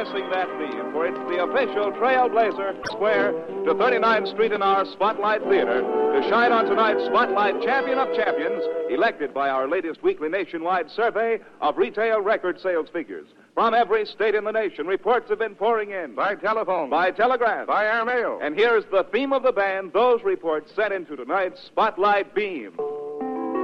missing that beam, for it's the official Trailblazer Square to 39th Street in our Spotlight Theater to shine on tonight's Spotlight Champion of Champions, elected by our latest weekly nationwide survey of retail record sales figures. From every state in the nation, reports have been pouring in. By telephone. By telegraph. By airmail. And here's the theme of the band, those reports sent into tonight's Spotlight Beam.